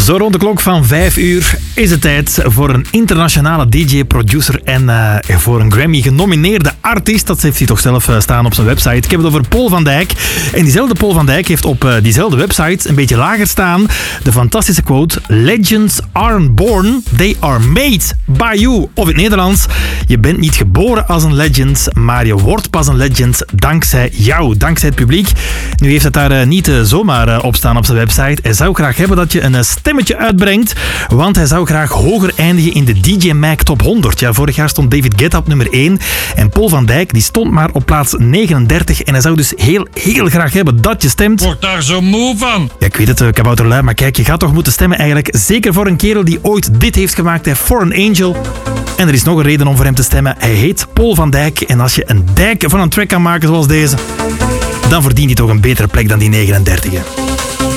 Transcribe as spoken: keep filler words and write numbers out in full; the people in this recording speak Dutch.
Zo rond de klok van vijf uur is het tijd voor een internationale D J, producer en uh, voor een Grammy genomineerde artiest. Dat heeft hij toch zelf uh, staan op zijn website. Ik heb het over Paul van Dijk. En diezelfde Paul van Dijk heeft op uh, diezelfde website een beetje lager staan de fantastische quote: Legends aren't born, they are made by you. Of in het Nederlands: je bent niet geboren als een legend, maar je wordt pas een legend dankzij jou, dankzij het publiek. Nu heeft het daar uh, niet uh, zomaar uh, op staan op zijn website. Hij zou graag hebben dat je een uh, stemmetje uitbrengt, want hij zou graag hoger eindigen in de D J Mag Top honderd. Ja, vorig jaar stond David Guetta op nummer één en Paul van Dijk die stond maar op plaats negenendertig en hij zou dus heel, heel graag hebben dat je stemt. Word daar zo moe van. Ja, ik weet het, kabouterlui, maar kijk, je gaat toch moeten stemmen eigenlijk. Zeker voor een kerel die ooit dit heeft gemaakt, hè, For an Angel. En er is nog een reden om voor hem te stemmen. Hij heet Paul van Dijk en als je een dijk van een track kan maken zoals deze, dan verdient hij toch een betere plek dan die negenendertig.